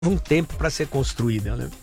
um tempo para ser construída, né?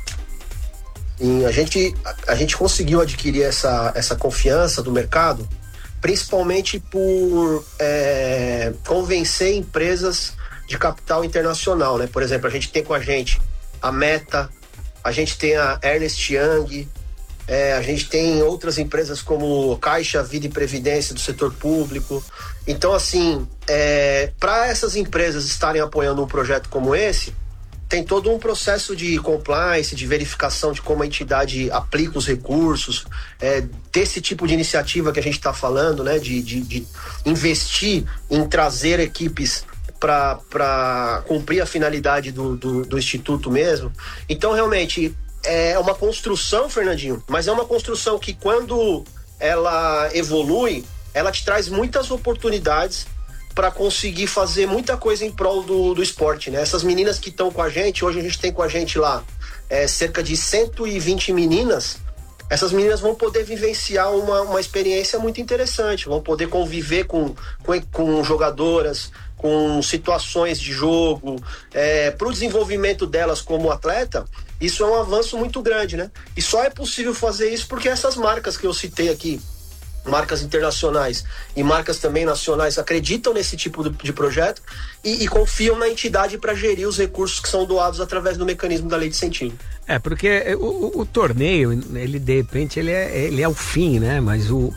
E a gente conseguiu adquirir essa confiança do mercado, principalmente por convencer empresas de capital internacional, né? Por exemplo, a gente tem com a gente a Meta, a gente tem a Ernst Young, a gente tem outras empresas como Caixa, Vida e Previdência do setor público. Então, assim, para essas empresas estarem apoiando um projeto como esse, tem todo um processo de compliance, de verificação de como a entidade aplica os recursos, desse tipo de iniciativa que a gente está falando, né, de investir em trazer equipes para cumprir a finalidade do Instituto mesmo. Então, realmente, é uma construção, Fernandinho, mas é uma construção que, quando ela evolui, ela te traz muitas oportunidades para conseguir fazer muita coisa em prol do esporte, né? Essas meninas que estão com a gente, hoje a gente tem com a gente lá cerca de 120 meninas. Essas meninas vão poder vivenciar uma experiência muito interessante, vão poder conviver com jogadoras, com situações de jogo, para o desenvolvimento delas como atleta. Isso é um avanço muito grande, né? E só é possível fazer isso porque essas marcas que eu citei aqui, marcas internacionais e marcas também nacionais, acreditam nesse tipo de projeto e confiam na entidade para gerir os recursos que são doados através do mecanismo da lei de incentivo. Porque o torneio, ele de repente ele é o fim, né? Mas o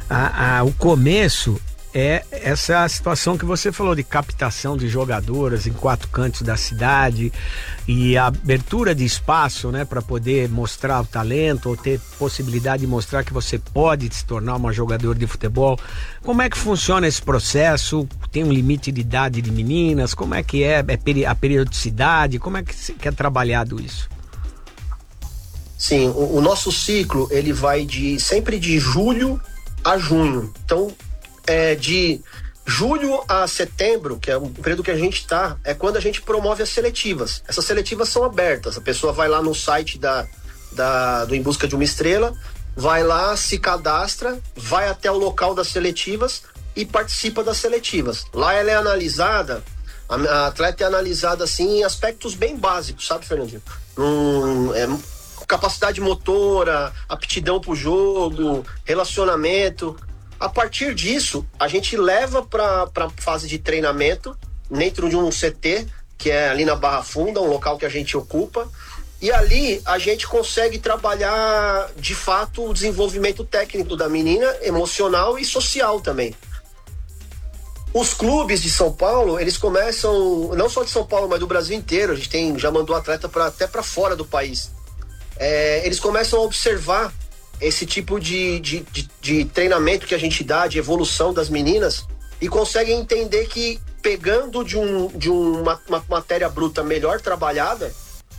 começo é essa situação que você falou de captação de jogadoras em 4 cantos da cidade e a abertura de espaço, né, para poder mostrar o talento ou ter possibilidade de mostrar que você pode se tornar uma jogadora de futebol. Como é que funciona esse processo? Tem um limite de idade de meninas? Como é que é a periodicidade? Como é que é trabalhado isso? Sim, o nosso ciclo, ele vai sempre de julho a junho. Então, de julho a setembro, que é o período que a gente está, é quando a gente promove as seletivas. Essas seletivas são abertas, a pessoa vai lá no site do Em Busca de uma Estrela, vai lá, se cadastra, vai até o local das seletivas e participa das seletivas. Lá ela é analisada, a atleta é analisada assim em aspectos bem básicos, sabe, Fernandinho? Capacidade motora, aptidão pro jogo, relacionamento. A partir disso, a gente leva para fase de treinamento dentro de um CT, que é ali na Barra Funda, um local que a gente ocupa, e ali a gente consegue trabalhar de fato o desenvolvimento técnico da menina, emocional e social também. Os clubes de São Paulo, eles começam, não só de São Paulo, mas do Brasil inteiro, a gente já mandou atleta até para fora do país. Eles começam a observar esse tipo de treinamento que a gente dá, de evolução das meninas, e conseguem entender que, pegando de uma matéria bruta melhor trabalhada,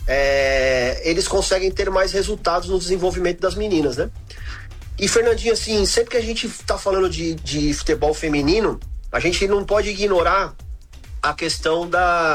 eles conseguem ter mais resultados no desenvolvimento das meninas, né? E, Fernandinho, assim, sempre que a gente está falando de futebol feminino, a gente não pode ignorar a questão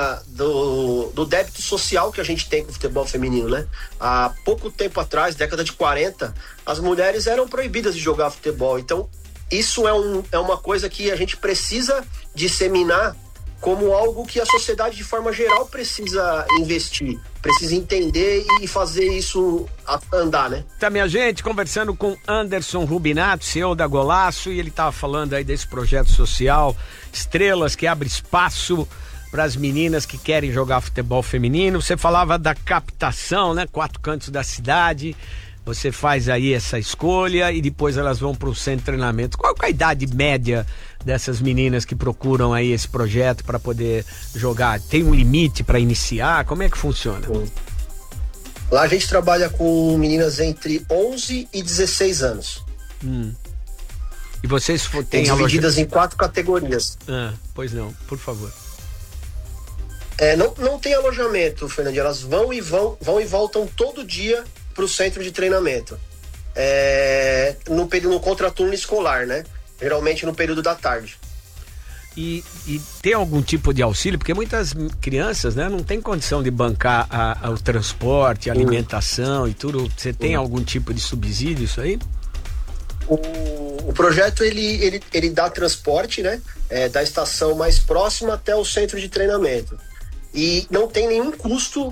do débito social que a gente tem com o futebol feminino, né? Há pouco tempo atrás, década de 40, as mulheres eram proibidas de jogar futebol. Então, isso é uma coisa que a gente precisa disseminar como algo que a sociedade, de forma geral, precisa investir, precisa entender e fazer isso andar, né? Tá, minha gente, conversando com Anderson Rubinato, CEO da Golaço, e ele tava falando aí desse projeto social Estrelas, que abre espaço para as meninas que querem jogar futebol feminino. Você falava da captação, né? 4 cantos da cidade. Você faz aí essa escolha e depois elas vão para o centro de treinamento. Qual é a idade média dessas meninas que procuram aí esse projeto para poder jogar? Tem um limite para iniciar? Como é que funciona? Lá a gente trabalha com meninas entre 11 e 16 anos. E vocês têm divididas em 4 categorias. Pois não, por favor. Não tem alojamento, Fernandinho. Elas vão e voltam todo dia para o centro de treinamento. No contraturno escolar, né? Geralmente no período da tarde. E tem algum tipo de auxílio? Porque muitas crianças, né, não tem condição de bancar o transporte, a alimentação e tudo. Você tem algum tipo de subsídio, isso aí? O projeto, ele dá transporte, né? Da estação mais próxima até o centro de treinamento. e não tem nenhum custo